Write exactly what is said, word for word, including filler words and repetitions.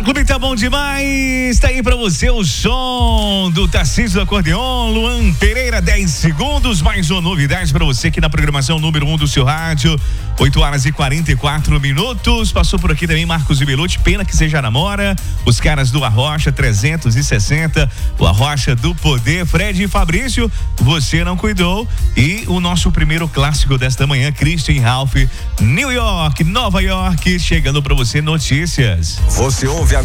Clube tá bom demais, tá aí pra você o som do Tarcísio do Acordeon, Luan Pereira, dez segundos, mais uma novidade pra você aqui na programação número um do seu rádio, oito horas e quarenta e quatro minutos, passou por aqui também Marcos e Belucci, pena que seja namora, os caras do Arrocha trezentos e sessenta, o Arrocha do Poder, Fred e Fabrício, você não cuidou, e o nosso primeiro clássico desta manhã, Christian Ralph, New York, Nova York, chegando pra você notícias. Você ouve